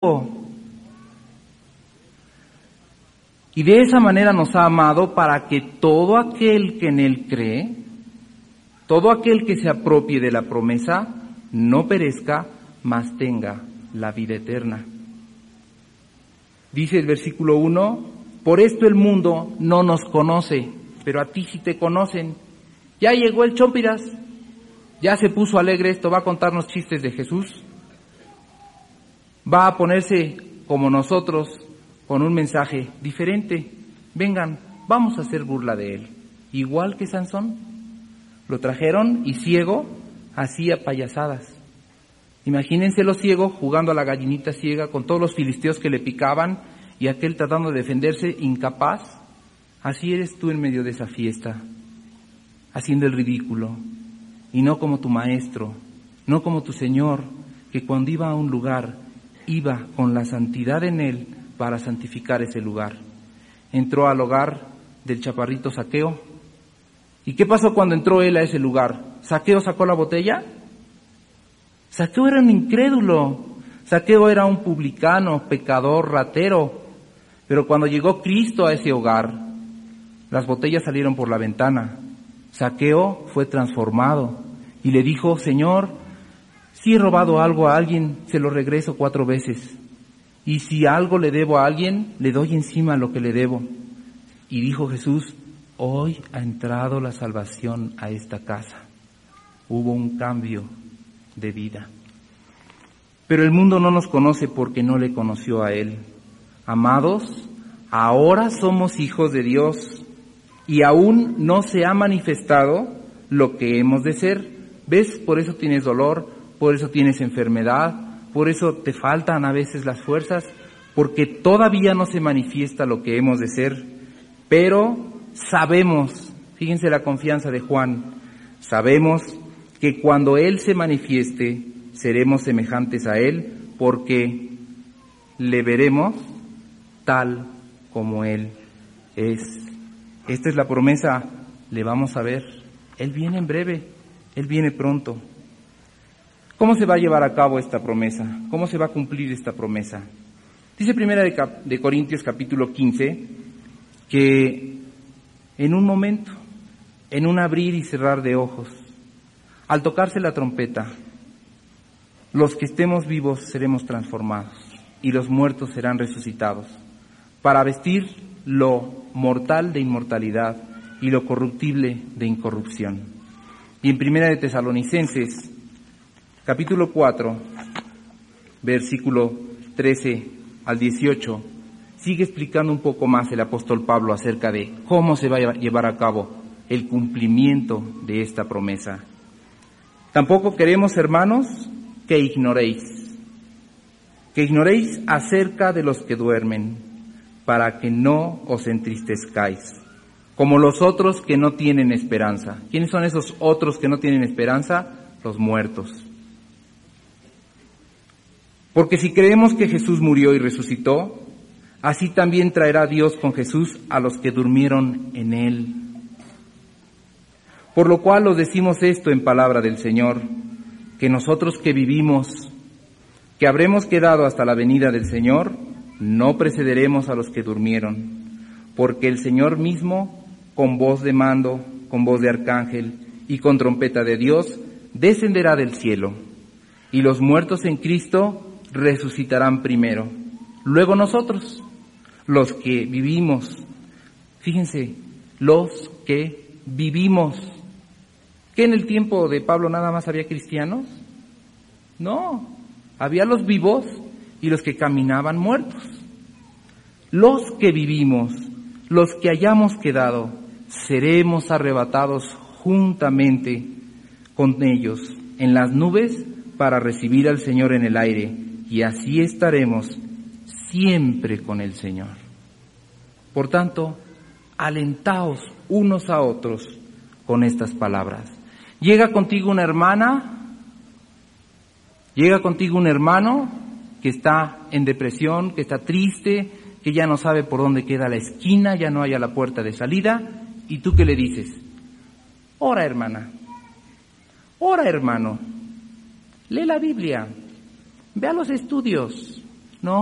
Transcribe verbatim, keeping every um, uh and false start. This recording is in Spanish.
Y de esa manera nos ha amado para que todo aquel que en Él cree, todo aquel que se apropie de la promesa, no perezca, mas tenga la vida eterna. Dice el versículo uno, por esto el mundo no nos conoce, pero a ti sí te conocen. Ya llegó el Chompiras, ya se puso alegre esto, va a contarnos chistes de Jesús, va a ponerse como nosotros con un mensaje diferente. Vengan, vamos a hacer burla de él. Igual que Sansón, lo trajeron y ciego hacía payasadas. Imagínense los ciegos jugando a la gallinita ciega con todos los filisteos que le picaban y aquel tratando de defenderse incapaz. Así eres tú en medio de esa fiesta, haciendo el ridículo, y no como tu maestro, no como tu Señor, que cuando iba a un lugar, iba con la santidad en él para santificar ese lugar. Entró al hogar del chaparrito Zaqueo. ¿Y qué pasó cuando entró él a ese lugar? ¿Zaqueo sacó la botella? Zaqueo era un incrédulo. Zaqueo era un publicano, pecador, ratero. Pero cuando llegó Cristo a ese hogar, las botellas salieron por la ventana. Zaqueo fue transformado y le dijo, Señor, si he robado algo a alguien, se lo regreso cuatro veces. Y si algo le debo a alguien, le doy encima lo que le debo. Y dijo Jesús, hoy ha entrado la salvación a esta casa. Hubo un cambio de vida. Pero el mundo no nos conoce porque no le conoció a Él. Amados, ahora somos hijos de Dios y aún no se ha manifestado lo que hemos de ser. ¿Ves? Por eso tienes dolor, por eso tienes enfermedad, por eso te faltan a veces las fuerzas, porque todavía no se manifiesta lo que hemos de ser, pero sabemos, fíjense la confianza de Juan, sabemos que cuando Él se manifieste, seremos semejantes a Él, porque le veremos tal como Él es. Esta es la promesa, le vamos a ver. Él viene en breve, Él viene pronto. ¿Cómo se va a llevar a cabo esta promesa? ¿Cómo se va a cumplir esta promesa? Dice Primera de, Cap- de Corintios capítulo quince que en un momento, en un abrir y cerrar de ojos, al tocarse la trompeta, los que estemos vivos seremos transformados y los muertos serán resucitados para vestir lo mortal de inmortalidad y lo corruptible de incorrupción. Y en Primera de Tesalonicenses capítulo cuatro, versículo trece al dieciocho, sigue explicando un poco más el apóstol Pablo acerca de cómo se va a llevar a cabo el cumplimiento de esta promesa. Tampoco queremos, hermanos, que ignoréis, que ignoréis acerca de los que duermen, para que no os entristezcáis, como los otros que no tienen esperanza. ¿Quiénes son esos otros que no tienen esperanza? Los muertos. Porque si creemos que Jesús murió y resucitó, así también traerá Dios con Jesús a los que durmieron en Él. Por lo cual os decimos esto en palabra del Señor, que nosotros que vivimos, que habremos quedado hasta la venida del Señor, no precederemos a los que durmieron, porque el Señor mismo, con voz de mando, con voz de arcángel y con trompeta de Dios, descenderá del cielo, y los muertos en Cristo resucitarán primero. Luego nosotros, los que vivimos, fíjense, los que vivimos. ¿Que en el tiempo de Pablo nada más había cristianos? No, había los vivos y los que caminaban muertos. Los que vivimos, los que hayamos quedado, seremos arrebatados juntamente con ellos en las nubes para recibir al Señor en el aire, y así estaremos siempre con el Señor. Por tanto, alentaos unos a otros con estas palabras. Llega contigo una hermana, llega contigo un hermano que está en depresión, que está triste, que ya no sabe por dónde queda la esquina, ya no hay a la puerta de salida, y tú ¿qué le dices? Ora, hermana, ora, hermano, lee la Biblia, ve a los estudios,